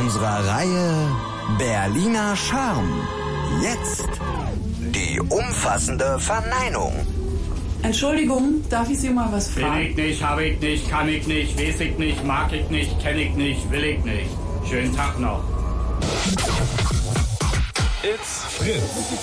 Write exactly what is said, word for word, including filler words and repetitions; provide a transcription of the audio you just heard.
unserer Reihe Berliner Charme. Jetzt die umfassende Verneinung. Entschuldigung, darf ich Sie mal was fragen? Will ich nicht, hab ich nicht, kann ich nicht, weiß ich nicht, mag ich nicht, kenn ich nicht, will ich nicht. Schönen Tag noch. It's Fritz.